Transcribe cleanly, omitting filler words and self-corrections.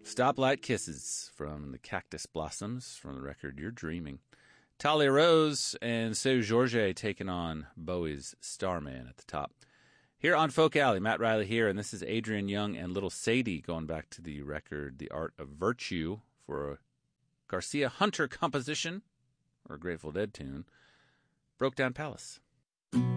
Stoplight Kisses from the Cactus Blossoms from the record You're Dreaming. Talia Rose and Seu Jorge taking on Bowie's Starman at the top. Here on Folk Alley, Matt Riley here, and this is Adrian Young and Little Sadie going back to the record The Art of Virtue for a Garcia Hunter composition, or a Grateful Dead tune, Broke Down Palace.